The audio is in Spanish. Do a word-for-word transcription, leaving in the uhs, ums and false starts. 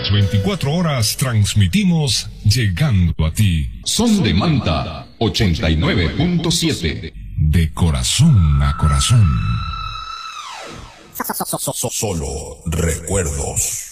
Las veinticuatro horas transmitimos llegando a ti. Son de Manta ochenta y nueve punto siete. De corazón a corazón. Solo recuerdos.